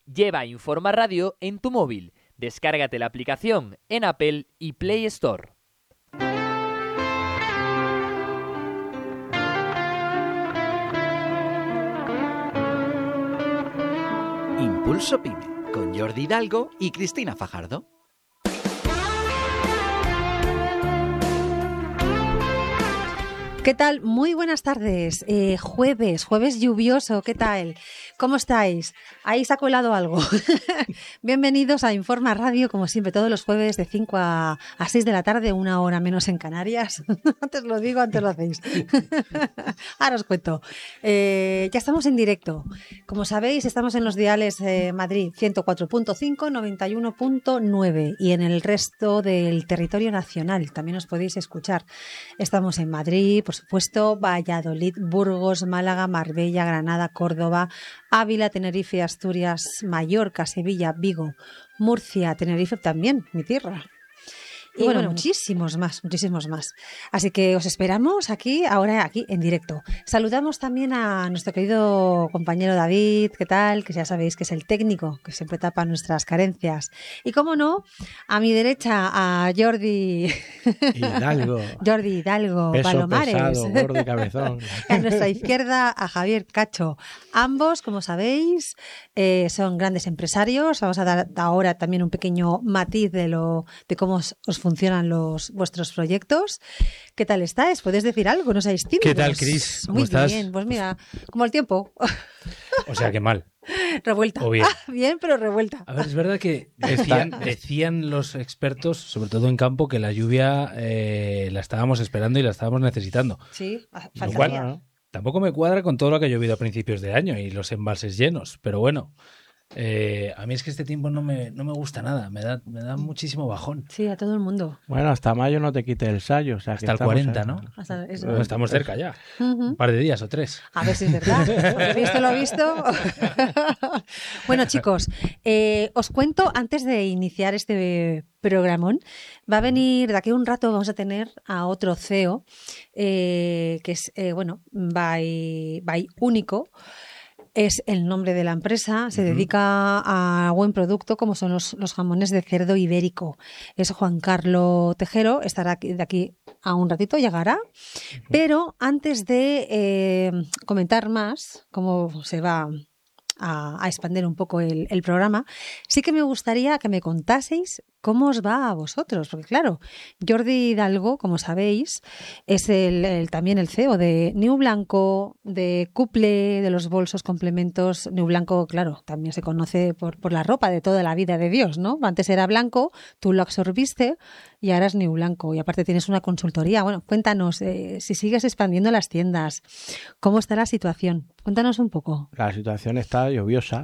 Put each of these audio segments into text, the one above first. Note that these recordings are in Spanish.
Lleva Informa Radio en tu móvil. Descárgate la aplicación en Apple y Play Store. Impulso Pyme, con Jordi Hidalgo y Cristina Fajardo. ¿Qué tal? Muy buenas tardes. Jueves lluvioso, ¿qué tal? ¿Cómo estáis? ¿Ahí se ha colado algo? Bienvenidos a Informa Radio, como siempre, todos los jueves de 5 a 6 de la tarde, 1 hora menos en Canarias. Antes lo digo, antes lo hacéis. Ahora os cuento. Ya estamos en directo. Como sabéis, estamos en los diales Madrid 104.5, 91.9 y en el resto del territorio nacional. También os podéis escuchar. Estamos en Madrid, por supuesto, Valladolid, Burgos, Málaga, Marbella, Granada, Córdoba, Ávila, Tenerife, Asturias, Mallorca, Sevilla, Vigo, Murcia, Tenerife también, mi tierra. Y bueno, muchísimos más. Así que os esperamos ahora aquí en directo. Saludamos también a nuestro querido compañero David, ¿qué tal? Que ya sabéis que es el técnico, que siempre tapa nuestras carencias. Y cómo no, a mi derecha a Jordi Hidalgo, peso Palomares. Pesado, gordo y cabezón. A nuestra izquierda a Javier Cacho. Ambos, como sabéis, son grandes empresarios. Vamos a dar ahora también un pequeño matiz de cómo os funcionan vuestros proyectos. ¿Qué tal estáis? ¿Podéis decir algo? No seáis tímidos. ¿Qué tal, Cris? ¿Cómo estás? Muy bien. Pues mira, como el tiempo. O sea, que mal. Revuelta. O bien. Bien, pero revuelta. A ver, es verdad que decían los expertos, sobre todo en campo, que la lluvia la estábamos esperando y la estábamos necesitando. Sí, lo cual tampoco me cuadra con todo lo que ha llovido a principios de año y los embalses llenos, pero bueno. A mí es que este tiempo no me gusta nada, me da muchísimo bajón. Sí, a todo el mundo. Bueno, hasta mayo no te quite el sayo. O sea, hasta el 40, ¿no? Hasta eso. Bueno, estamos cerca ya. Un par de días o 3. A ver si es verdad. Lo he visto. Bueno, chicos, os cuento, antes de iniciar este programón, va a venir, de aquí a un rato vamos a tener a otro CEO, que es, by Único. Es el nombre de la empresa, se dedica a buen producto como son los jamones de cerdo ibérico. Es Juan Carlos Tejero, estará de aquí a un ratito, llegará. Pero antes de comentar más cómo se va a expandir un poco el programa, sí que me gustaría que me contaseis cómo os va a vosotros, porque claro, Jordi Hidalgo, como sabéis, es también el CEO de New Blanco, de Couple, de los bolsos complementos. New Blanco, claro, también se conoce por la ropa de toda la vida de Dios, ¿no? Antes era Blanco, tú lo absorbiste y ahora es New Blanco, y aparte tienes una consultoría. Bueno, cuéntanos, si sigues expandiendo las tiendas, ¿cómo está la situación? Cuéntanos un poco. La situación está lluviosa.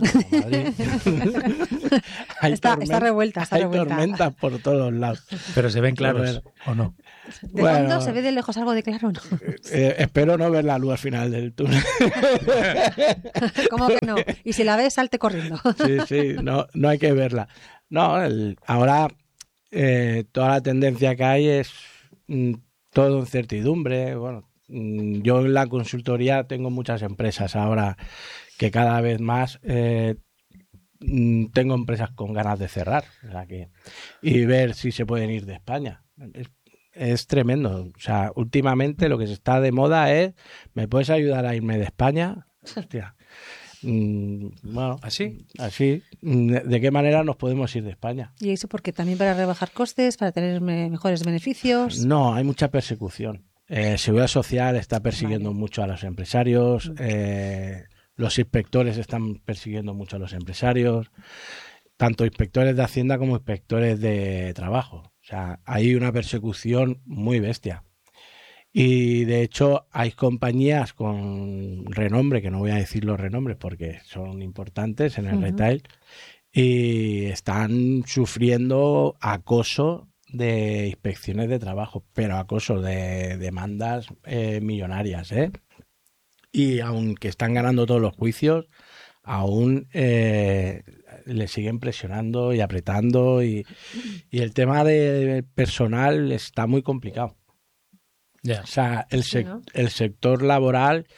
Está revuelta. Hay tormentas por todos lados. Pero se ven claros, ¿o no? ¿De fondo se ve de lejos algo de claro o no? Espero no ver la luz al final del túnel. ¿Cómo que no? Y si la ves, salte corriendo. Sí, no hay que verla. No, ahora toda la tendencia que hay es todo incertidumbre. Bueno, yo en la consultoría tengo muchas empresas ahora que cada vez más tengo empresas con ganas de cerrar, o sea y ver si se pueden ir de España. Es tremendo. O sea, últimamente lo que se está de moda es: ¿me puedes ayudar a irme de España? Hostia. Bueno, ¿Así? ¿De qué manera nos podemos ir de España? ¿Y eso porque también para rebajar costes, para tener mejores beneficios? No, hay mucha persecución. Seguridad Social está persiguiendo mucho a los empresarios. Los inspectores están persiguiendo mucho a los empresarios, tanto inspectores de Hacienda como inspectores de trabajo. O sea, hay una persecución muy bestia. Y de hecho hay compañías con renombre, que no voy a decir los renombres porque son importantes en el retail, y están sufriendo acoso de inspecciones de trabajo, pero acoso de demandas millonarias, Y aunque están ganando todos los juicios, aún le siguen presionando y apretando, y el tema de personal está muy complicado. Yeah. O sea, el sector laboral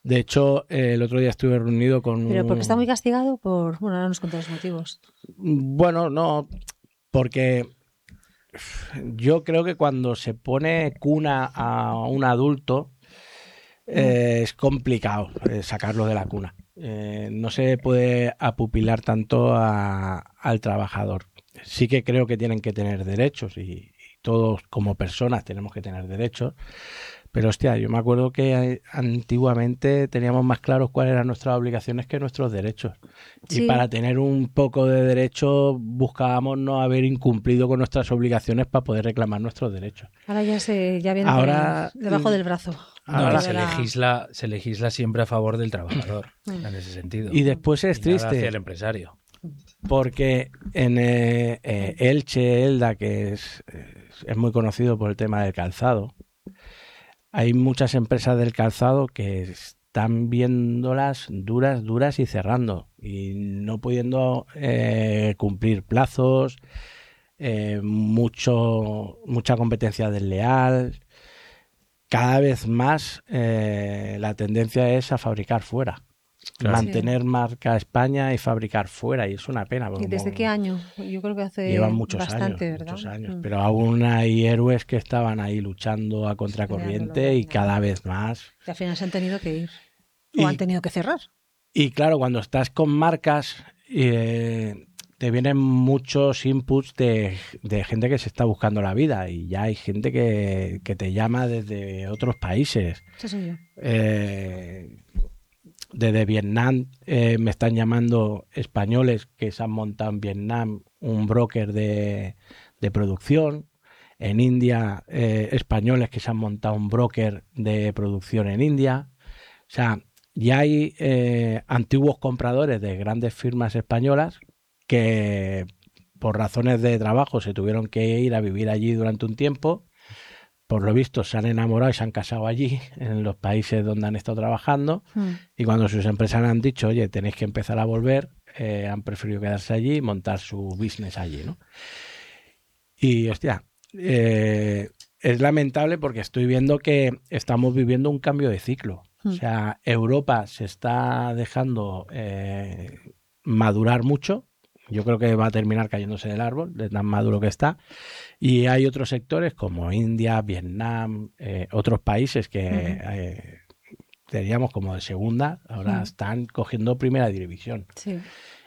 De hecho, el otro día estuve reunido con... Pero porque está muy castigado por... Bueno, ahora nos contará los motivos. Bueno, no, porque yo creo que cuando se pone cuna a un adulto es complicado sacarlo de la cuna. No se puede apupilar tanto al trabajador. Sí que creo que tienen que tener derechos y todos como personas tenemos que tener derechos. Pero hostia, yo me acuerdo que antiguamente teníamos más claros cuáles eran nuestras obligaciones que nuestros derechos. Sí. Y para tener un poco de derecho buscábamos no haber incumplido con nuestras obligaciones para poder reclamar nuestros derechos. Ahora ya viene Ahora, debajo del brazo. No, Ahora se legisla siempre a favor del trabajador, en ese sentido. Y después es Y nada hacia triste el empresario. porque en Elche, Elda, que es muy conocido por el tema del calzado, hay muchas empresas del calzado que están viéndolas duras y cerrando y no pudiendo cumplir plazos, mucha competencia desleal. Cada vez más la tendencia es a fabricar fuera. Claro. Mantener marca España y fabricar fuera, y es una pena. ¿Y desde qué año? Yo creo que hace Llevan muchos bastante, años, ¿verdad? muchos años. Pero aún hay héroes que estaban ahí luchando a contracorriente y cada vez más. Y al final se han tenido que ir. Y- O han tenido que cerrar. Y claro, cuando estás con marcas, te vienen muchos inputs de gente que se está buscando la vida y ya hay gente que te llama desde otros países. Eso soy yo. Desde Vietnam me están llamando españoles que se han montado en Vietnam un broker de producción. En India, españoles que se han montado un broker de producción en India. O sea, ya hay antiguos compradores de grandes firmas españolas que por razones de trabajo se tuvieron que ir a vivir allí durante un tiempo. Por lo visto se han enamorado y se han casado allí, en los países donde han estado trabajando, y cuando sus empresas han dicho, oye, tenéis que empezar a volver, han preferido quedarse allí y montar su business allí, ¿no? Y, hostia, es lamentable porque estoy viendo que estamos viviendo un cambio de ciclo. O sea, Europa se está dejando madurar mucho. Yo creo que va a terminar cayéndose del árbol, de tan maduro que está. Y hay otros sectores como India, Vietnam, otros países que teníamos como de segunda, ahora están cogiendo primera división. Sí.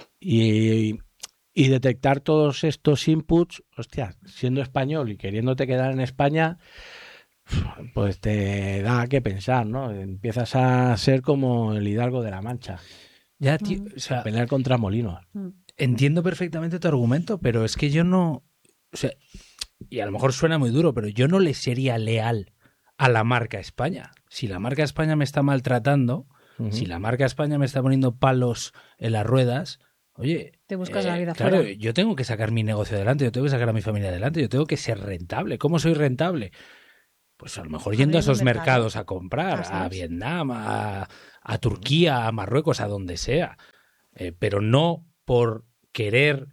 Y detectar todos estos inputs, hostia, siendo español y queriéndote quedar en España, pues te da que pensar, ¿no? Empiezas a ser como el Hidalgo de la Mancha, Ya, tío, o sea, pelear contra molinos. entiendo perfectamente tu argumento, pero es que yo no... O sea, y a lo mejor suena muy duro, pero yo no le sería leal a la marca España. Si la marca España me está maltratando, si la marca España me está poniendo palos en las ruedas, oye... Te buscas la vida claro, fuera. yo tengo que sacar mi negocio adelante, yo tengo que sacar a mi familia adelante, yo tengo que ser rentable. ¿Cómo soy rentable? Pues a lo mejor yendo a Abriendo esos mercado. mercados a comprar, Así a es. Vietnam, a Turquía, a Marruecos, a donde sea. Pero no por querer,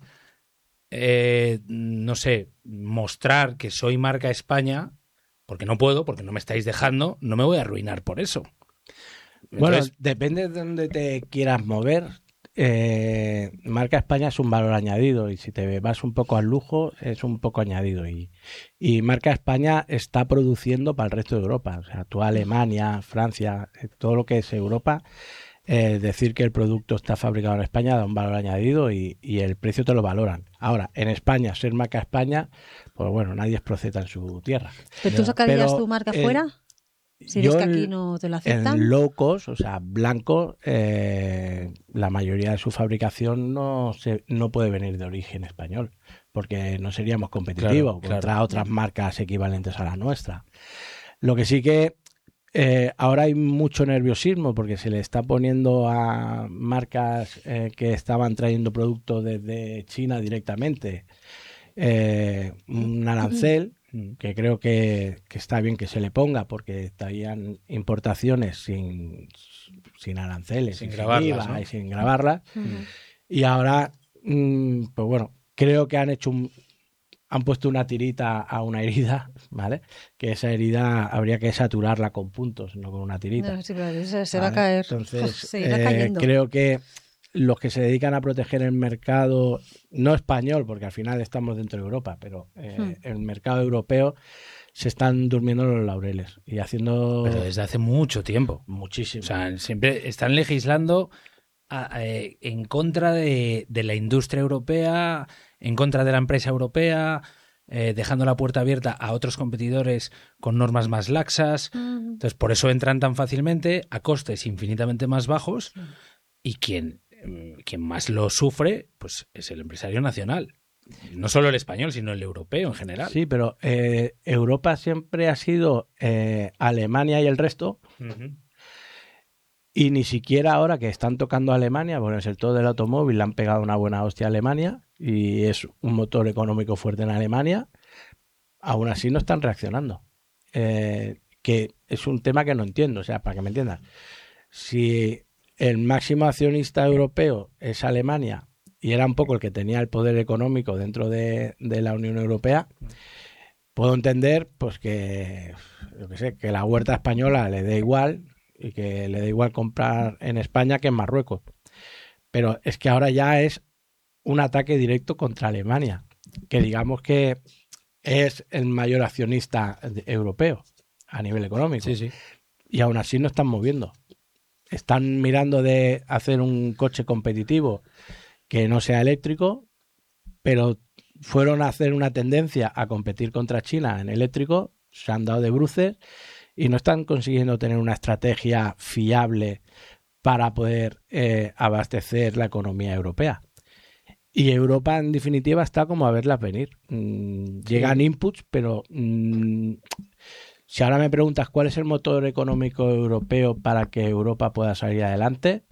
no sé, mostrar que soy marca España, porque no puedo, porque no me estáis dejando, no me voy a arruinar por eso. Bueno, Entonces, depende de dónde te quieras mover. Marca España es un valor añadido y si te vas un poco al lujo es un poco añadido y Marca España está produciendo para el resto de Europa, o sea, tú Alemania, Francia, todo lo que es Europa, decir que el producto está fabricado en España da un valor añadido y el precio te lo valoran. Ahora, en España, ser Marca España, pues bueno, nadie es profeta en su tierra. ¿Pero tú sacarías Pero, tu marca fuera? Si yo ves que aquí no te lo aceptan. En low cost, o sea, blanco, la mayoría de su fabricación no puede venir de origen español, porque no seríamos competitivos contra otras marcas equivalentes a la nuestra. Lo que sí que ahora hay mucho nerviosismo porque se le está poniendo a marcas que estaban trayendo productos desde China directamente un arancel, que creo que está bien que se le ponga porque estarían importaciones sin aranceles, Sin grabarlas, IVA, ¿no? y sin grabarlas. Y ahora, pues bueno, creo que han hecho han puesto una tirita a una herida, ¿vale? Que esa herida habría que saturarla con puntos, no con una tirita. No, sí, pero se va a ¿vale? caer. Entonces, Se irá cayendo. creo que los que se dedican a proteger el mercado, no español, porque al final estamos dentro de Europa, pero el mercado europeo, se están durmiendo los laureles y haciendo Pero desde hace mucho tiempo. muchísimo. O sea, siempre están legislando en contra de la industria europea, en contra de la empresa europea, dejando la puerta abierta a otros competidores con normas más laxas. Entonces, por eso entran tan fácilmente a costes infinitamente más bajos y quien más lo sufre pues es el empresario nacional. No solo el español, sino el europeo en general. Sí, pero Europa siempre ha sido Alemania y el resto. Uh-huh. Y ni siquiera ahora que están tocando a Alemania, bueno, en el sector del automóvil le han pegado una buena hostia a Alemania y es un motor económico fuerte en Alemania, aún así no están reaccionando. Que es un tema que no entiendo, o sea, para que me entiendas. Si el máximo accionista europeo es Alemania y era un poco el que tenía el poder económico dentro de la Unión Europea, puedo entender pues que, yo qué sé, que la huerta española le dé igual y que le da igual comprar en España que en Marruecos. Pero es que ahora ya es un ataque directo contra Alemania, que digamos que es el mayor accionista europeo a nivel económico. Sí, sí. Y aún así no están moviendo. Están mirando de hacer un coche competitivo que no sea eléctrico, pero fueron a hacer una tendencia a competir contra China en eléctrico, se han dado de bruces y no están consiguiendo tener una estrategia fiable para poder abastecer la economía europea. Y Europa, en definitiva, está como a verlas venir. Llegan inputs, pero si ahora me preguntas cuál es el motor económico europeo para que Europa pueda salir adelante,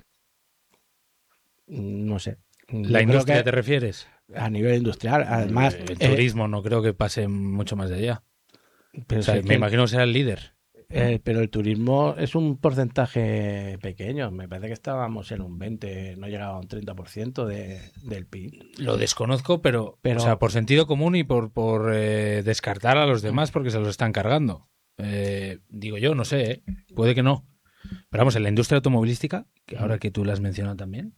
no sé. ¿La industria te refieres? A nivel industrial, además... El turismo no creo que pase mucho más de allá. Pero O sea, me imagino que será el líder. Pero el turismo es un porcentaje pequeño. Me parece que estábamos en un 20, no llegaba a un 30% del PIB. Lo desconozco, pero o sea, por sentido común y por descartar a los demás porque se los están cargando. Digo yo, no sé, puede que no. Pero vamos, en la industria automovilística, que ahora que tú la has mencionado también,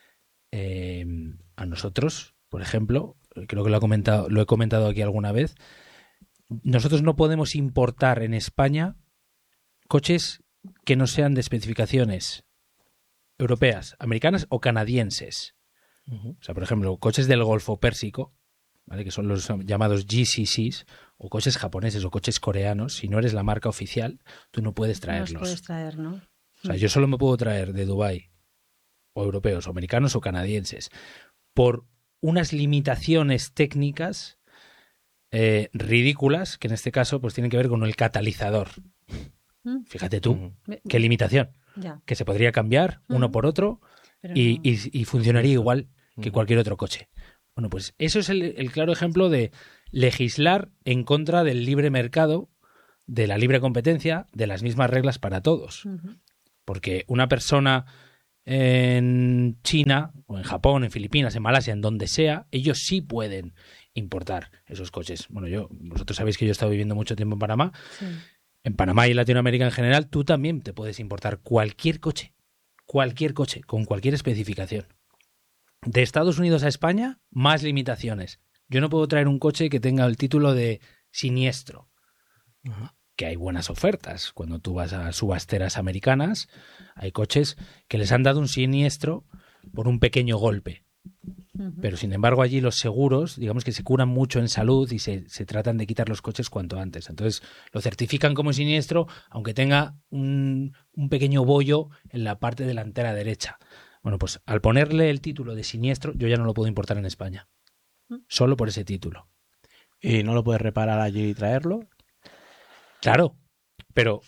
a nosotros, por ejemplo, creo que lo he comentado aquí alguna vez, nosotros no podemos importar en España coches que no sean de especificaciones europeas, americanas o canadienses. O sea, por ejemplo, coches del Golfo Pérsico, ¿vale? Que son los llamados GCCs, o coches japoneses o coches coreanos. Si no eres la marca oficial, tú no puedes traerlos. No los puedes traer, ¿no? O sea, yo solo me puedo traer de Dubái, o europeos, o americanos o canadienses, por unas limitaciones técnicas ridículas, que en este caso pues tienen que ver con el catalizador. Fíjate tú, qué limitación. Ya. Que se podría cambiar uno por otro y funcionaría igual que cualquier otro coche. Bueno, pues eso es el claro ejemplo de legislar en contra del libre mercado, de la libre competencia, de las mismas reglas para todos. Porque una persona en China o en Japón, en Filipinas, en Malasia, en donde sea, ellos sí pueden importar esos coches. Bueno, vosotros sabéis que yo he estado viviendo mucho tiempo en Panamá. Sí. En Panamá y Latinoamérica en general, tú también te puedes importar cualquier coche, con cualquier especificación. De Estados Unidos a España, más limitaciones. Yo no puedo traer un coche que tenga el título de siniestro. Que hay buenas ofertas. Cuando tú vas a subasteras americanas, hay coches que les han dado un siniestro por un pequeño golpe. Pero sin embargo allí los seguros, digamos que se curan mucho en salud y se tratan de quitar los coches cuanto antes. Entonces lo certifican como siniestro, aunque tenga un pequeño bollo en la parte delantera derecha. Bueno, pues al ponerle el título de siniestro, yo ya no lo puedo importar en España. Solo por ese título. ¿Y no lo puedes reparar allí y traerlo? Claro, pero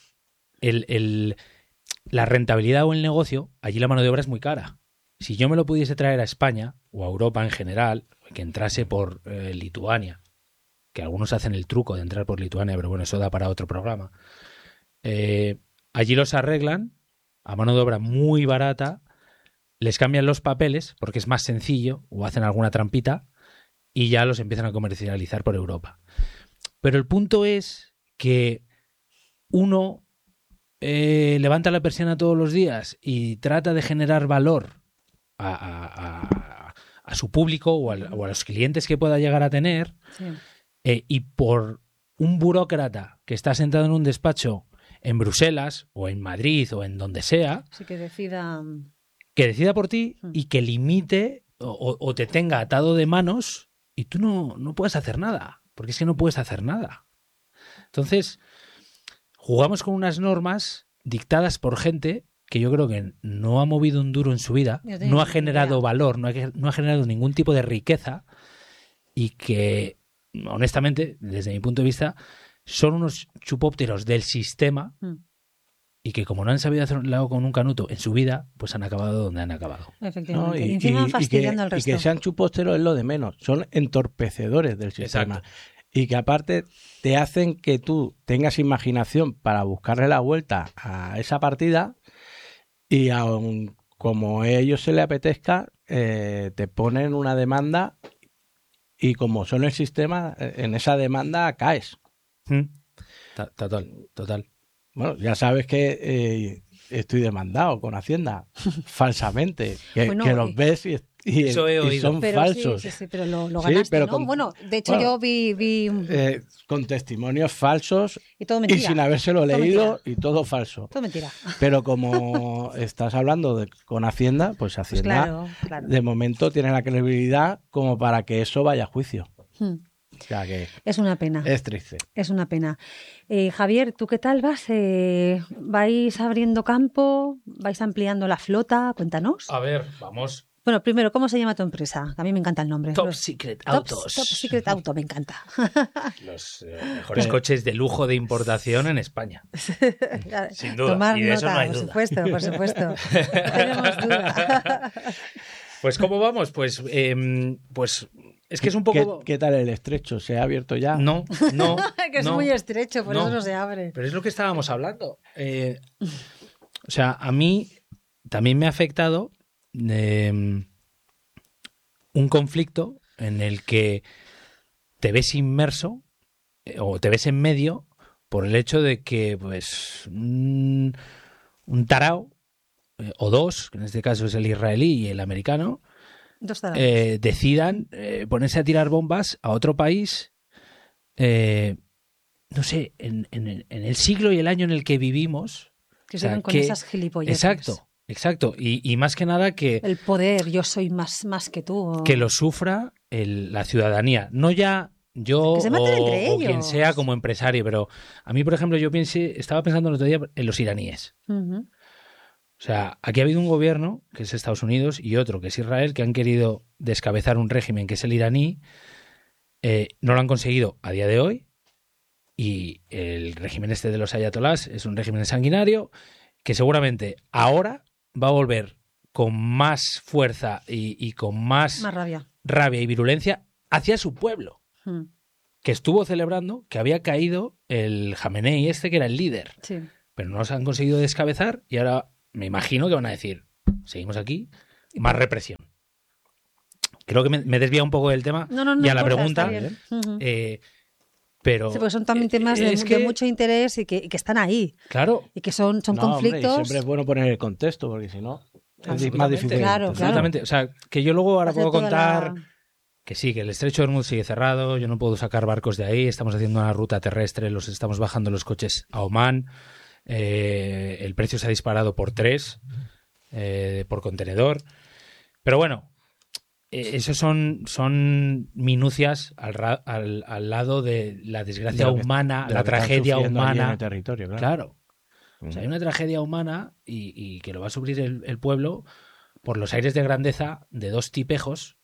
la rentabilidad o el negocio, allí la mano de obra es muy cara. Si yo me lo pudiese traer a España o a Europa en general, que entrase por Lituania, que algunos hacen el truco de entrar por Lituania, pero bueno, eso da para otro programa. Allí los arreglan a mano de obra muy barata, les cambian los papeles porque es más sencillo o hacen alguna trampita y ya los empiezan a comercializar por Europa. Pero el punto es que uno levanta la persiana todos los días y trata de generar valor a su público o a los clientes que pueda llegar a tener, Sí. y por un burócrata que está sentado en un despacho en Bruselas o en Madrid o en donde sea, Sí, que decida. que decida por ti y que limite o te tenga atado de manos y tú no puedes hacer nada, porque es que no puedes hacer nada. Entonces, jugamos con unas normas dictadas por gente que yo creo que no ha movido un duro en su vida, Yo tengo no ha ni generado idea. valor, no ha generado ningún tipo de riqueza y que, honestamente, desde mi punto de vista, son unos chupópteros del sistema y que como no han sabido hacerlo con un canuto en su vida, pues han acabado donde han acabado. Efectivamente. No, y encima fastidiando al y resto. que sean chupósteros es lo de menos. Son entorpecedores del sistema. Exacto. Y que aparte te hacen que tú tengas imaginación para buscarle la vuelta a esa partida y aun como a ellos se le apetezca, te ponen una demanda y como son el sistema, en esa demanda caes. Total. Bueno, ya sabes que estoy demandado con Hacienda falsamente, que, Bueno, que los ves y Eso he y oído. son Pero falsos. sí, pero lo Sí, ganaste, pero ¿no? con- Bueno, de hecho bueno, yo vi Con testimonios falsos y todo y mentira. sin habérselo Todo leído mentira. y todo falso. Todo mentira. Pero como estás hablando con Hacienda, pues Pues Hacienda claro. de momento tiene la credibilidad como para que eso vaya a juicio. Hmm. O sea que Es una pena. es triste. Es una pena. Javier, ¿tú qué tal vas? ¿Vais abriendo campo? ¿Vais ampliando la flota? Cuéntanos. A ver, vamos. Bueno, primero, ¿cómo se llama tu empresa? A mí me encanta el nombre. Top Los- Secret Top- Autos. Top Secret Auto, me encanta. Los mejores coches de lujo de importación en España. Sin duda, Tomar y de eso nota, no hay por duda. supuesto, por supuesto. No tenemos duda. Pues ¿cómo vamos? Pues es que es un poco... ¿Qué tal el estrecho? ¿Se ha abierto ya? No. que es no. muy estrecho, por No. eso no se abre. Pero es lo que estábamos hablando. O sea, a mí también me ha afectado un conflicto en el que te ves inmerso o te ves en medio por el hecho de que pues un tarao o dos, que en este caso es el israelí y el americano, Dos tarados. decidan ponerse a tirar bombas a otro país, no sé, en el siglo y el año en el que vivimos. que o sea, sigan con que- esas gilipolleces. Exacto. Y más que nada que El poder, yo soy más que tú. lo sufra la ciudadanía. No ya yo Que se maten entre o quien ellos. sea como empresario, pero a mí, por ejemplo, estaba pensando el otro día en los iraníes. Ujú. O sea, aquí ha habido un gobierno, que es Estados Unidos, y otro, que es Israel, que han querido descabezar un régimen que es el iraní. No lo han conseguido a día de hoy. Y el régimen este de los ayatolás es un régimen sanguinario que seguramente ahora va a volver con más fuerza y con más Más rabia. rabia y virulencia hacia su pueblo, Mm. que estuvo celebrando que había caído el Jamenei este, que era el líder. Sí. Pero no los han conseguido descabezar y ahora me imagino que van a decir, seguimos aquí, más represión. Creo que me desvía un poco del tema No, y a la importa, pregunta, está bien. Ujú. pero... Sí, porque son también temas de, es que- de mucho interés y que están ahí. Claro, Y que son No, hombre, y conflictos. siempre es bueno poner el contexto, porque si no, es Absolutamente. más difícil. Claro, entender. absolutamente. O sea, que yo luego ahora hacer puedo toda contar la- que sí, que el estrecho de Hormuz sigue cerrado, yo no puedo sacar barcos de ahí, estamos haciendo una ruta terrestre, los estamos bajando los coches a Omán, el precio se ha disparado por 3 por contenedor, pero bueno, eso son minucias al lado de la desgracia De lo que- humana, de lo la que están tragedia sufriendo allí en humana. el territorio, claro. Claro. O sea, hay una tragedia humana y que lo va a sufrir el pueblo por los aires de grandeza de dos tipejos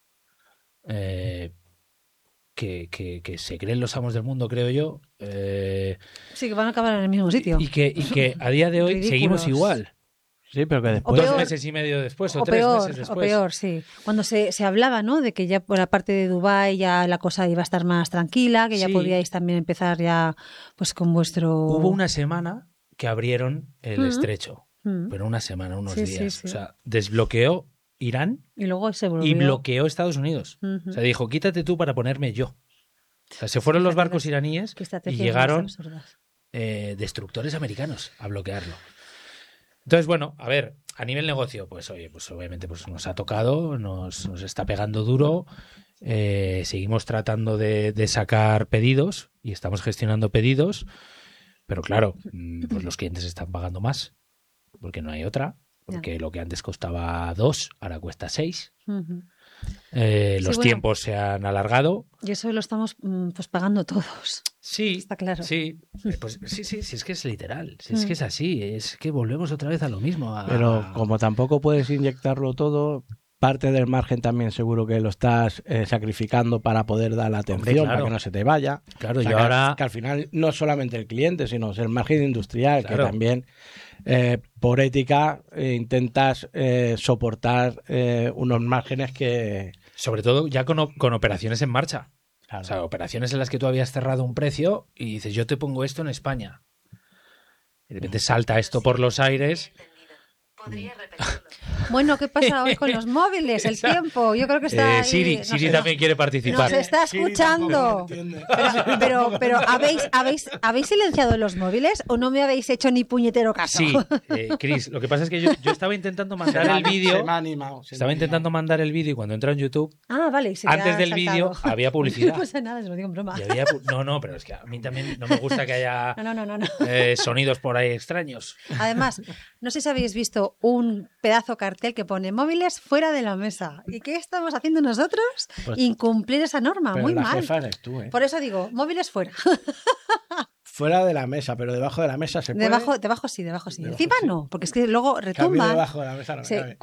que se creen los amos del mundo, creo yo, Sí, que van a acabar en el mismo sitio. y que a día de hoy Ridículos. seguimos igual. Sí, pero que O después... 2 peor. meses y medio después o O 3 peor, meses o después. peor, sí. Cuando se hablaba, ¿no? De que ya por la parte de Dubái ya la cosa iba a estar más tranquila, que ya Sí. podíais también empezar ya pues con vuestro... Hubo una semana que abrieron el Ujú. estrecho, Mm. pero una semana, unos Sí, sí, días. sí. O sea, desbloqueó Irán Y luego se y volvió. bloqueó Estados Unidos. Ujú. O sea, dijo, quítate tú para ponerme yo. O sea, se fueron los barcos iraníes Qué y estrategias más llegaron absurdas. destructores americanos a bloquearlo. Entonces, bueno, a ver, a nivel negocio, pues oye, pues obviamente pues nos ha tocado, nos está pegando duro. Seguimos tratando de sacar pedidos y estamos gestionando pedidos, pero claro, pues los clientes están pagando más, porque no hay otra, porque lo que antes costaba 2, ahora cuesta 6. Ujú. Los bueno. tiempos se han alargado. Y eso lo estamos pues pagando todos. Sí, Está claro. sí, pues sí, es que es literal, si es que es así, es que volvemos otra vez a lo mismo. Pero como tampoco puedes inyectarlo todo, parte del margen también seguro que lo estás sacrificando para poder dar la atención, claro. para que no se te vaya. Claro, O sea, yo ahora... que al final no es solamente el cliente, sino es el margen industrial, Claro. que también por ética intentas soportar unos márgenes que... Sobre todo ya con operaciones en marcha. Claro. O sea, operaciones en las que tú habías cerrado un precio y dices, yo te pongo esto en España. Y de repente salta esto por los aires. Bueno, ¿qué pasa hoy con los móviles? El tiempo. Yo creo que está ahí, Siri no Siri sé, también quiere participar. Nos está escuchando. Pero ¿habéis silenciado los móviles o no me habéis hecho ni puñetero caso? Sí, Chris, lo que pasa es que yo estaba intentando mandar el vídeo. Se me ha animado. Estaba intentando mandar el vídeo y cuando entra en YouTube, Ah, vale. Se te antes ha del saltado. vídeo había publicidad. No pasa nada, se lo digo en broma. Y había no, pero es que a mí también no me gusta que haya No. sonidos por ahí extraños. Además, no sé si habéis visto un pedazo cartel que pone móviles fuera de la mesa. ¿Y qué estamos haciendo nosotros? Pues- Incumplir esa norma. Pero Muy la mal. jefa eres tú, ¿eh? Por eso digo, móviles fuera. Fuera de la mesa, pero debajo de la mesa se puede. Debajo sí. Debajo Encima sí. no, porque es que luego Que a mí retumban. debajo de la mesa no me Sí, cabe.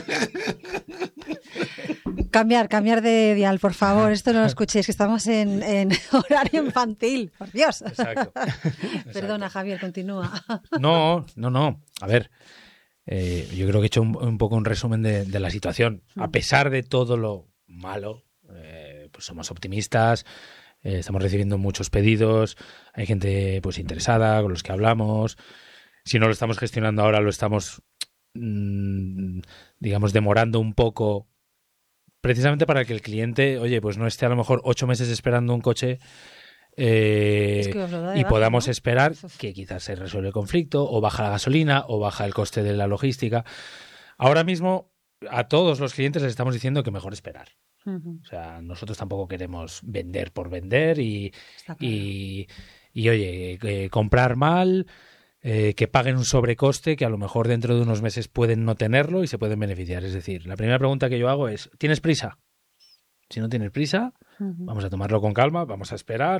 cambiar de dial, por favor. Esto no lo escuchéis, que estamos en horario infantil. Por Dios. Exacto. Perdona, Javier, continúa. No. A ver, yo creo que he hecho un poco un resumen de la situación. A pesar de todo lo malo, pues somos optimistas, estamos recibiendo muchos pedidos, hay gente pues interesada con los que hablamos. Si no lo estamos gestionando ahora, lo estamos, digamos, demorando un poco, precisamente para que el cliente, oye, pues no esté a lo mejor 8 meses esperando un coche. Es que os lo da de Y baja, podamos ¿no? esperar que quizás se resuelve el conflicto o baja la gasolina o baja el coste de la logística. Ahora mismo a todos los clientes les estamos diciendo que mejor esperar. Ujú, O sea, nosotros tampoco queremos vender por vender está claro. y oye, comprar mal, que paguen un sobrecoste que a lo mejor dentro de unos meses pueden no tenerlo y se pueden beneficiar. Es decir, la primera pregunta que yo hago es, ¿tienes prisa? Si no tienes prisa, Ujú. vamos a tomarlo con calma, vamos a esperar.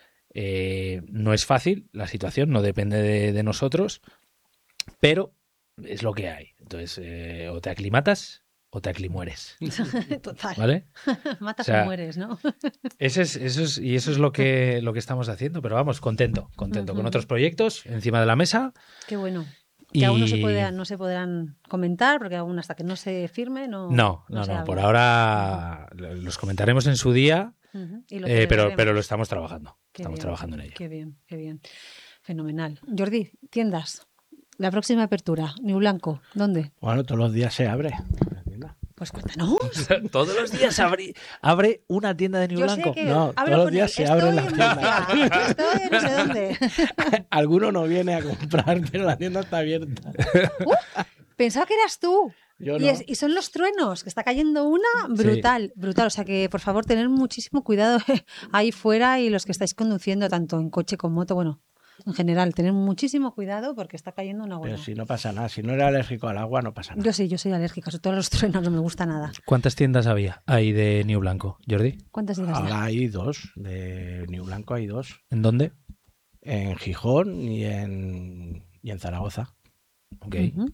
No es fácil la situación, no depende de nosotros, pero es lo que hay. Entonces, o te aclimatas o te aclimueres, Total. ¿vale? Matas O sea, o mueres, ¿no? Eso es lo que estamos haciendo, pero vamos, contento con otros proyectos encima de la mesa. Qué bueno. Y... Que aún no se podrán comentar, porque aún hasta que no se firme no. No, se habla. por ahora los comentaremos en su día, Ujú, y lo pero celebraremos. lo estamos trabajando. Qué Estamos bien, trabajando en ello. Qué bien, qué bien. Fenomenal. Jordi, tiendas. La próxima apertura, New Blanco, ¿dónde? Bueno, todos los días se abre la tienda. Pues cuéntanos. Todos los días abre una tienda de New Yo Blanco. sé que No, hablo todos los con días él. se abren Estoy las en Murcia, estoy en no sé dónde. Alguno no viene a comprar, pero la tienda está abierta. Pensaba que eras tú. Yo Y, no. y son los truenos, que está cayendo una brutal, brutal. O sea que, por favor, tener muchísimo cuidado ahí fuera y los que estáis conduciendo, tanto en coche como moto, bueno, en general, tener muchísimo cuidado porque está cayendo una buena. Pero si no pasa nada, si no eres alérgico al agua, no pasa nada. Yo soy alérgica, sobre todo a los truenos, no me gusta nada. ¿Cuántas tiendas había ahí de New Blanco, Jordi? ¿Cuántas digas ya? Ahora hay 2, de New Blanco hay 2. ¿En dónde? En Gijón y en Zaragoza. Ok. Ujú.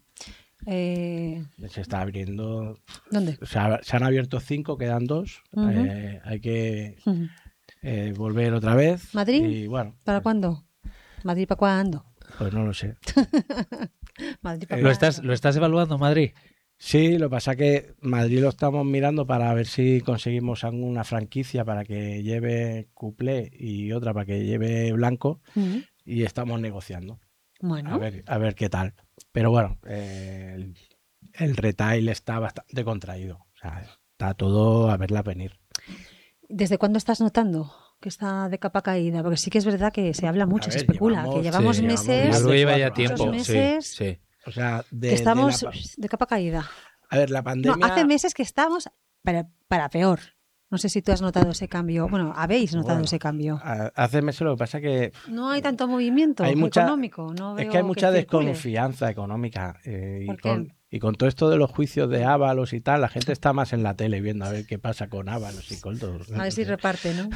Se está abriendo. ¿Dónde? Se han abierto 5, quedan 2. Ujú. Hay que Ujú. volver otra vez. ¿Madrid? Y bueno, ¿Para cuándo? ¿Madrid para cuándo? pues no lo sé. ¿Madrid para ¿Lo cuándo? estás evaluando, Madrid? Sí, lo que pasa es que Madrid lo estamos mirando para ver si conseguimos alguna franquicia para que lleve Cuplé y otra para que lleve Blanco Ujú. y estamos negociando. Bueno, A ver qué tal. Pero bueno, el retail está bastante contraído. O sea, está todo a verla venir. ¿Desde cuándo estás notando que está de capa caída? Porque sí que es verdad que se habla mucho, A se ver, especula, que llevamos sí, meses, Yo creo que lleva ya muchos tiempo. meses Sí. O sea, que estamos la de capa caída. a ver, la No, pandemia... hace meses que estamos para peor. No sé si tú has notado ese cambio. Bueno, habéis notado Bueno, ese cambio. Hace meses lo que pasa que No hay tanto movimiento hay mucha- económico. No es veo que hay mucha circule. desconfianza económica. ¿Por qué? Y con todo esto de los juicios de Ábalos y tal, la gente está más en la tele viendo a ver qué pasa con Ábalos y con todo. A ver si reparte, ¿no?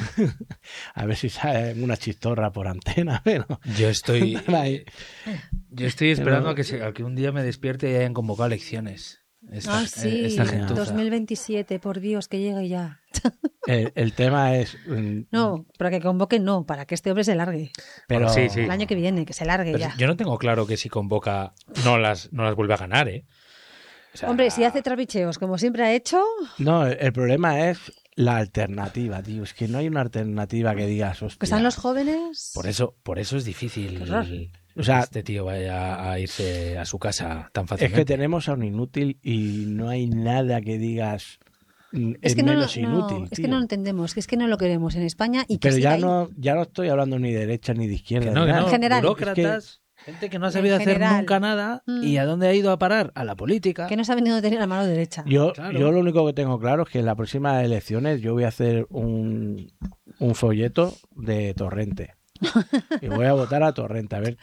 A ver si sale una chistorra por antena. Pero... Yo estoy Ahí. esperando a que un día me despierte y hayan convocado elecciones. Sí, Esta gentuza. 2027, por Dios, que llegue ya. El tema es... No, para que convoque no, para que este hombre se largue. pero Sí, sí. El año que viene, que se largue Pero ya. yo no tengo claro que si convoca no las vuelve a ganar, ¿eh? O sea, Hombre, si hace trapicheos, como siempre ha hecho, No, el problema es la alternativa, tío. Es que no hay una alternativa que digas, hostia. que están los jóvenes. por eso es difícil Qué horror. O sea, que este tío vaya a irse a su casa tan es fácilmente. que tenemos a un inútil y no hay nada que digas Es que no, menos inútil. es que tío. no lo entendemos, que es que no lo queremos en España y que Pero siga ya ahí. no estoy hablando ni de derecha ni de izquierda. Que no, ni que nada. no. En general. Burócratas, gente que no ha En sabido hacer general. nunca nada. Mm. ¿Y a dónde ha ido a parar? A la política. Que no se ha venido a tener la mano derecha. Yo Claro. lo único que tengo claro es que en las próximas elecciones yo voy a hacer un folleto de Torrente. Y voy a votar a Torrente, a ver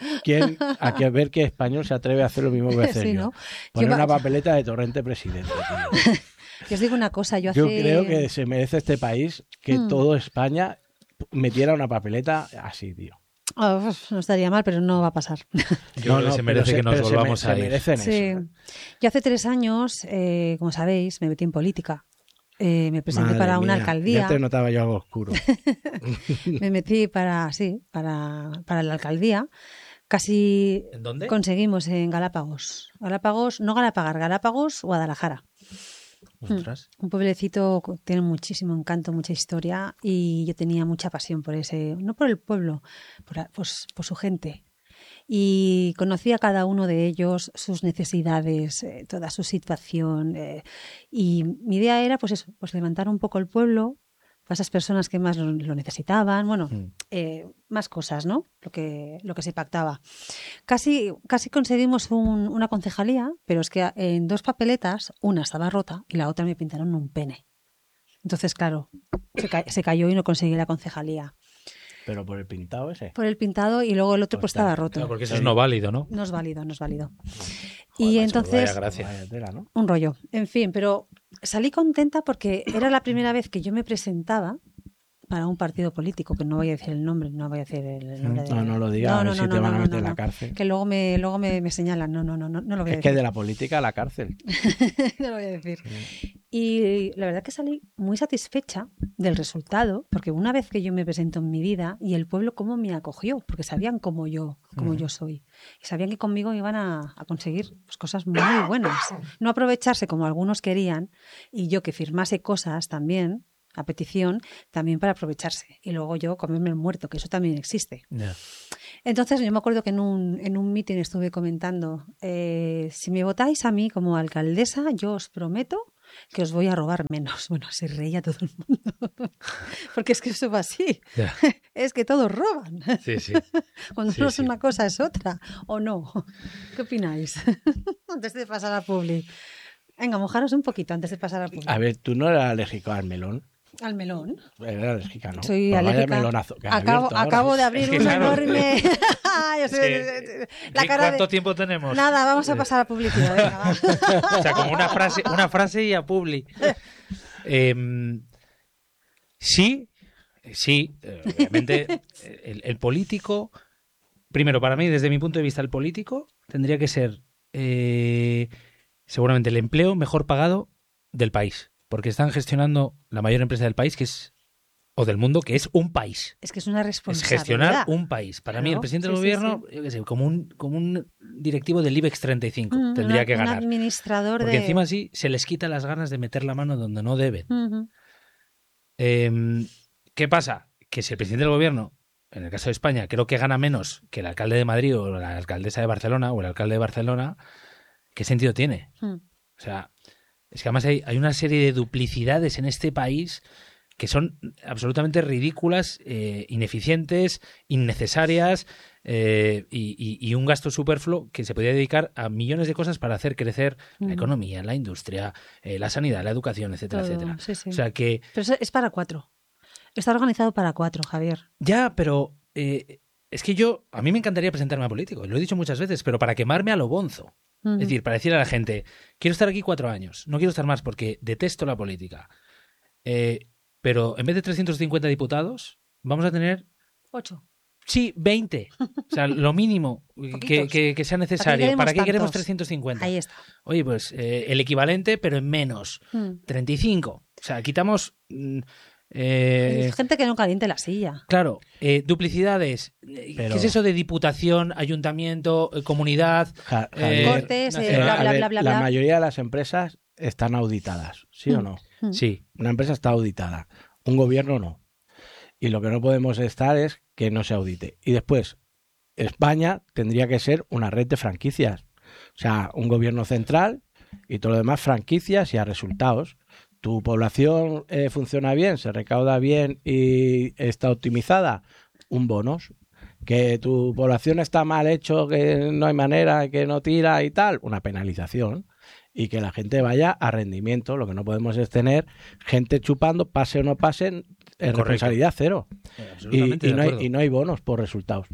ver qué español se atreve a hacer lo mismo que voy a hacer Sí, yo. ¿no? Poner Yo una va- papeleta de Torrente presidente. tío. Que os digo una cosa, yo Yo hace... creo que se merece este país que Mm. todo España metiera una papeleta así, tío. No estaría mal, pero no va a pasar. Yo creo que se merece que nos volvamos a ir. Se merecen Sí. eso. Yo hace 3 años, como sabéis, me metí en política. Me presenté Madre para una mía, alcaldía. Ya te notaba yo algo oscuro. Me metí para la alcaldía. Casi ¿En dónde? conseguimos en Galápagos. No Galápagos, Guadalajara. Ostras. Un pueblecito que tiene muchísimo encanto, mucha historia y yo tenía mucha pasión por ese, no por el pueblo, por su gente. Y conocí a cada uno de ellos, sus necesidades, toda su situación. Y mi idea era, pues eso, pues levantar un poco el pueblo para esas personas que más lo necesitaban. Bueno, más cosas, ¿no? Lo que se pactaba. Casi conseguimos una concejalía, pero es que en 2 papeletas, una estaba rota y la otra me pintaron un pene. Entonces, claro, se cayó y no conseguí la concejalía. Pero por el pintado ese. Por el pintado y luego el otro pues Ostras, estaba roto. Claro, porque eso es no válido, ¿no? No es válido. Joder, Y macho, entonces, vaya gracia. Vaya tela, ¿no? un rollo. En fin, pero salí contenta porque era la primera vez que yo me presentaba para un partido político, que no voy a decir el nombre, no voy a decir el nombre. No lo digas, a ver si te van a meter en la cárcel. Que luego me señalan. No lo voy a Es que decir. de la política a la cárcel. No lo voy a decir. Y la verdad que salí muy satisfecha del resultado, porque una vez que yo me presento en mi vida y el pueblo cómo me acogió, porque sabían cómo yo soy. Y sabían que conmigo iban a conseguir pues, cosas muy buenas. No aprovecharse como algunos querían y yo que firmase cosas también a petición, también para aprovecharse. Y luego yo comerme el muerto, que eso también existe. Ya. Entonces yo me acuerdo que en un meeting estuve comentando, si me votáis a mí como alcaldesa, yo os prometo que os voy a robar menos. Bueno, se reía todo el mundo. Porque es que eso va así. Ya. Es que todos roban. Sí, sí. Cuando Sí, no es sí. una cosa es otra. ¿O no? ¿Qué opináis? Antes de pasar a Publi. Venga, mojaros un poquito antes de pasar a Publi. A ver, tú no eras alérgico al melón. Al melón. Eres alérgica, ¿no? Soy Pues vaya alérgica. melonazo que has abierto ahora. Acabo de abrir Es que uno claro, enorme. Yo Es sé, que, la cara ¿cuánto de... tiempo tenemos? Nada, vamos a pasar a publicidad. Venga, va. O sea, como una frase y a publi. Sí, obviamente el político, primero para mí, desde mi punto de vista, el político tendría que ser seguramente el empleo mejor pagado del país, porque están gestionando la mayor empresa del país, o del mundo, que es un país. Es que es una Es responsabilidad. gestionar un país. Para mí, el Claro, presidente sí, del sí, gobierno, yo qué sé, como un directivo del IBEX 35, tendría que Un ganar. administrador Porque de... encima sí se les quita las ganas de meter la mano donde no deben. Ujú. ¿Qué pasa? Que si el presidente del gobierno, en el caso de España, creo que gana menos que el alcalde de Madrid o la alcaldesa de Barcelona o el alcalde de Barcelona, ¿qué sentido tiene? Mm. O sea, es que además hay una serie de duplicidades en este país que son absolutamente ridículas, ineficientes, innecesarias, y un gasto superfluo que se podría dedicar a millones de cosas para hacer crecer la economía, la industria, la sanidad, la educación, etcétera, Todo, etcétera. sí, sí. O sea que... Pero es para 4. Está organizado para 4, Javier. Ya, pero es que a mí me encantaría presentarme a político, lo he dicho muchas veces, pero para quemarme a lo bonzo. Es decir, para decir a la gente, quiero estar aquí 4 años, no quiero estar más porque detesto la política. Pero en vez de 350 diputados, vamos a tener... 8. Sí, 20. O sea, lo mínimo que sea necesario. ¿Para qué queremos 350? Ahí está. Oye, pues el equivalente, pero en menos. 35. O sea, quitamos... gente que no caliente la silla. Claro, duplicidades. ¿Qué es eso de diputación, ayuntamiento, comunidad? Cortes, bla, bla, bla, bla, la bla. mayoría de las empresas están auditadas, ¿sí o no? Sí. Una empresa está auditada, un gobierno no. Y lo que no podemos estar es que no se audite. Y después, España tendría que ser una red de franquicias. O sea, un gobierno central y todo lo demás franquicias y a resultados. Tu población funciona bien, se recauda bien y está optimizada, un bonus. Que tu población está mal hecho, que no hay manera, que no tira y tal, una penalización. Y que la gente vaya a rendimiento. Lo que no podemos es tener gente chupando, pase o no pase, responsabilidad cero. Y no hay bonos por resultados.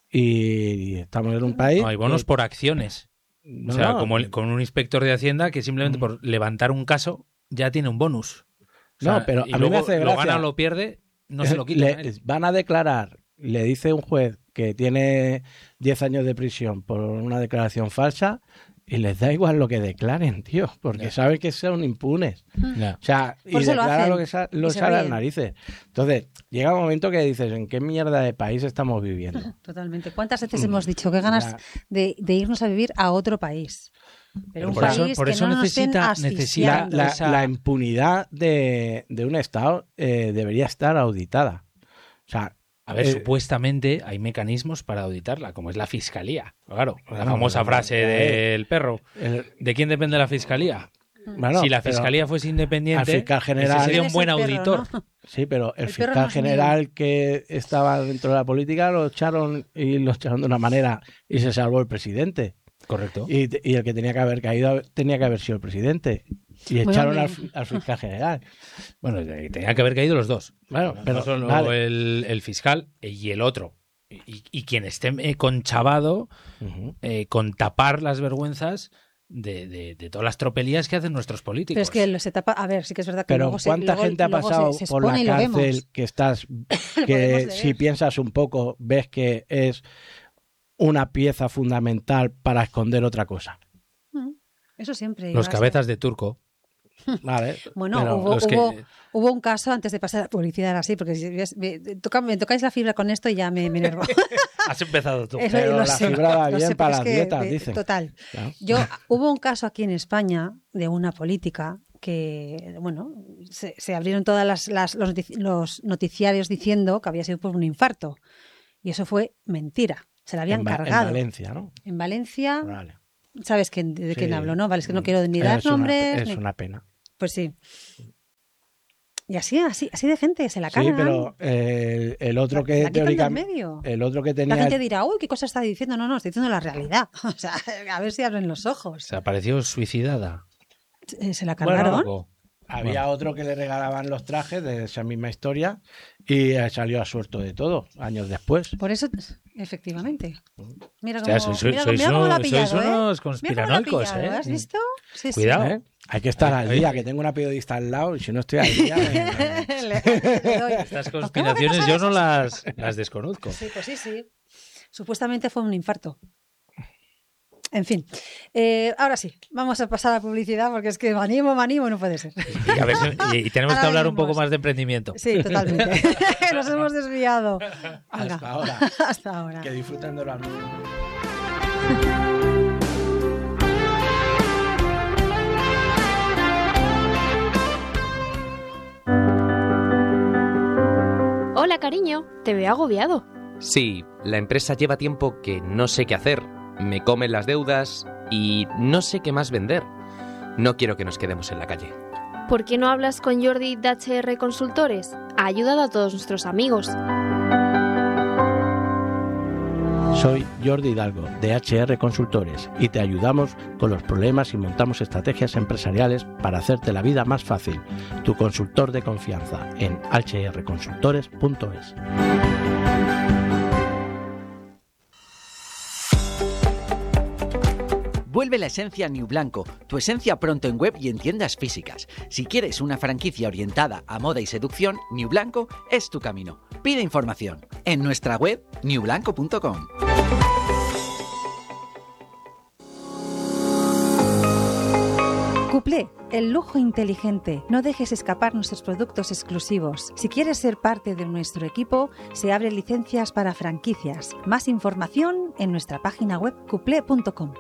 Y estamos en un país... No hay bonos por acciones. No, o sea, no. como con un inspector de Hacienda que simplemente por levantar un caso ya tiene un bonus. O sea, No, pero y a mí luego me hace lo gracia. gana o lo pierde, no se lo quitan. Van a declarar, le dice un juez que tiene 10 años de prisión por una declaración falsa y les da igual lo que declaren, tío, porque saben que son impunes. Ya. O sea, y Por eso lo declaran hacen, lo y que se sale a las ríen. narices. Entonces, llega un momento que dices, ¿en qué mierda de país estamos viviendo? Totalmente. ¿Cuántas veces hemos dicho qué ganas de irnos a vivir a otro país? Pero un por eso- país por que eso no nos estén necesita asfixiando. La impunidad de un Estado debería estar auditada. O sea, A ver, supuestamente hay mecanismos para auditarla, como es la fiscalía. Claro, la Bueno, famosa pero, frase del perro. ¿De quién depende la fiscalía? bueno, Si la pero fiscalía fuese al independiente, fiscal general- ese sería un Es buen el perro, auditor. ¿no? Sí, pero el El perro no fiscal es mío. general que estaba dentro de la política lo echaron de una manera y se salvó el presidente. Correcto. Y el que tenía que haber caído tenía que haber sido el presidente. Y Bueno, echaron bien. al fiscal general. Bueno, tenía que haber caído los dos. Bueno, No pero solo vale. el fiscal y el otro. Y quien esté conchavado Ujú. con tapar las vergüenzas de todas las tropelías que hacen nuestros políticos. Pero es que se tapa. A ver, sí que es verdad que Pero luego ¿cuánta gente ha pasado se por la expone y lo cárcel vemos. que estás, Podemos que leer. si piensas un poco ves que es una pieza fundamental para esconder otra cosa? Eso siempre. Los iba a cabezas de turco. Vale. Bueno, pero- los que- hubo un caso antes de pasar a la publicidad así, porque si me tocáis la fibra con esto y ya me enervo. Has empezado tú. Eso Pero lo la sé, fibra va lo bien sé, para pero las es que, dietas, dicen. Total. Claro. Hubo un caso aquí en España de una política que, bueno, se abrieron todos los noticiarios diciendo que había sido por un infarto. Y eso fue mentira. Se la habían En cargado. Valencia, ¿no? En Valencia, Vale. ¿sabes de quién Sí. hablo, no? Vale, es que no quiero ni dar Es una- nombres. Es ni- una pena. Pues sí. Y así de gente, se la Sí, cargan. pero el otro que la quitan del teóricamente... medio. El otro que La tenía... gente dirá, uy, ¿qué cosa está diciendo? No, estoy diciendo la realidad. O sea, a ver si abren los ojos. Se apareció suicidada. Se la cargaron. Luego, Había otro que le regalaban los trajes de esa misma historia y salió absuelto de todo, años después. Por eso, efectivamente. Mira o cómo, sea, sois mira cómo lo ha sois pillado, unos Mira cómo lo ha conspiranoicos, pillado, ¿has visto? Sí, sí. Cuidado. ¿Eh? Hay que estar al Ay, día, ay. que tengo una periodista al lado y si no estoy al día... Le doy. Estas ¿Cómo que conspiraciones pasa yo eso? no las desconozco. Sí, pues sí. Supuestamente fue un infarto. En fin, ahora sí, vamos a pasar a la publicidad porque es que me animo, no puede ser. Y, a ver, y tenemos que Ahora hablar un poco venimos. más de emprendimiento. Sí, totalmente. Nos hemos desviado. Venga. Hasta ahora. Hasta ahora. Que disfruten de la luz. Hola, cariño, te veo agobiado. Sí, la empresa lleva tiempo que no sé qué hacer, me comen las deudas y no sé qué más vender. No quiero que nos quedemos en la calle. ¿Por qué no hablas con Jordi de HR Consultores? Ha ayudado a todos nuestros amigos. Soy Jordi Hidalgo, de HR Consultores, y te ayudamos con los problemas y montamos estrategias empresariales para hacerte la vida más fácil. Tu consultor de confianza en hrconsultores.es. Vuelve la esencia New Blanco, tu esencia pronto en web y en tiendas físicas. Si quieres una franquicia orientada a moda y seducción, New Blanco es tu camino. Pide información en nuestra web newblanco.com. Cuplé, el lujo inteligente. No dejes escapar nuestros productos exclusivos. Si quieres ser parte de nuestro equipo, se abren licencias para franquicias. Más información en nuestra página web cuplé.com.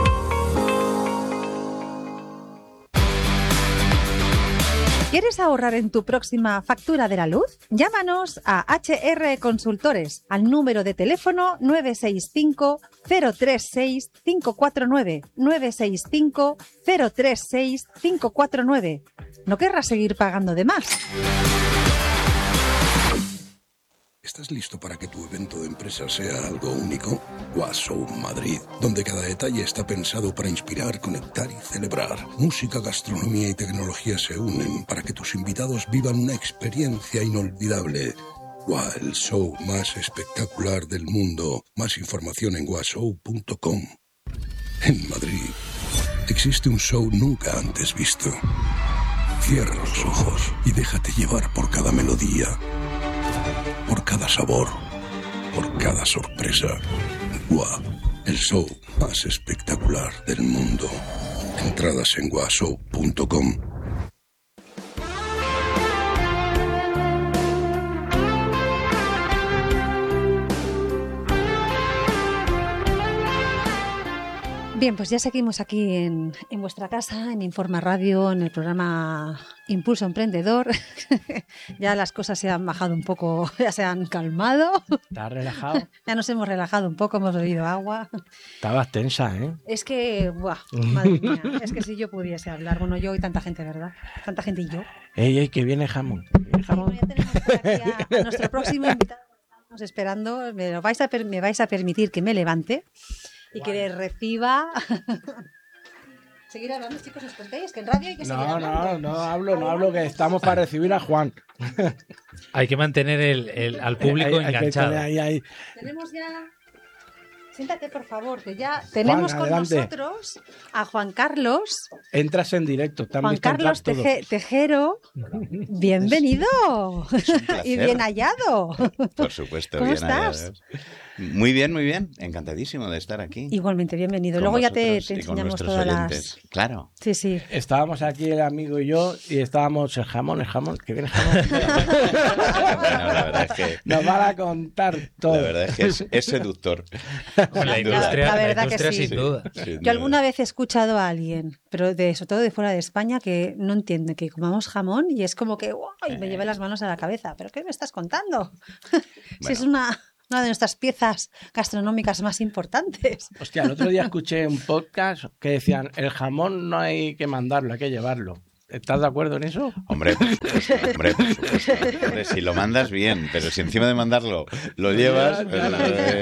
¿Quieres ahorrar en tu próxima factura de la luz? Llámanos a HR Consultores al número de teléfono 965 036 549 965 036 549. ¿No querrás seguir pagando de más? ¿Estás listo para que tu evento de empresa sea algo único? Show Madrid, donde cada detalle está pensado para inspirar, conectar y celebrar. Música, gastronomía y tecnología se unen para que tus invitados vivan una experiencia inolvidable. El show más espectacular del mundo. Más información en washow.com. En Madrid existe un show nunca antes visto. Cierra los ojos y déjate llevar por cada melodía, por cada sabor, por cada sorpresa. El show más espectacular del mundo. Entradas en washow.com. Bien, pues ya seguimos aquí en vuestra casa, en Informa Radio, en el programa Impulso Emprendedor. Ya las cosas se han bajado un poco, ya se han calmado. ¿Estás relajado? Ya nos hemos relajado un poco, hemos bebido agua. Estabas tensa, ¿eh? Es que, madre mía, es que si yo pudiese hablar, bueno, yo y tanta gente, ¿verdad? Tanta gente y yo. ¡Ey, que viene jamón! ¿Viene jamón? Bueno, ya tenemos por aquí a nuestro próximo invitado. Estamos esperando, me vais a permitir que me levante y que le reciba. Seguir hablando, chicos, ¿os contáis? Que en radio hay que seguir hablando. No hablo, que estamos para recibir a Juan. Hay que mantener al público enganchado. Ahí. Tenemos ya... Siéntate, por favor, que ya tenemos Juan, con adelante. nosotros a Juan Carlos. Entras en directo. Juan Carlos Tejero. Bienvenido. Y bien hallado. Por supuesto. ¿Cómo bien estás? hallados. Muy bien. Encantadísimo de estar aquí. Igualmente, bienvenido. Con Luego ya te vosotros y con enseñamos nuestros todas oyentes. las... Claro. Sí. Estábamos aquí el amigo y yo y estábamos el jamón, que viene jamón. Bueno, la verdad es que... Nos van a contar todo. La verdad es que es seductor. La industria, La verdad que sin sí. duda. Yo alguna vez he escuchado a alguien, pero sobre todo de fuera de España, que no entiende que comamos jamón y es como que ¡ay! Me llevé las manos a la cabeza. ¿Pero qué me estás contando? Si es una de nuestras piezas gastronómicas más importantes. Hostia, el otro día escuché un podcast que decían, el jamón no hay que mandarlo, hay que llevarlo. ¿Estás de acuerdo en eso? Hombre, por supuesto. Hombre, si lo mandas bien, pero si encima de mandarlo lo llevas... pues,